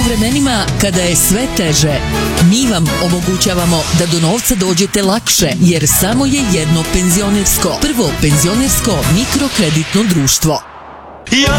vremenima kada je sve teže, mi vam omogućavamo da do novca dođete lakše, jer samo je jedno penzionersko. Prvo penzionersko mikrokreditno društvo.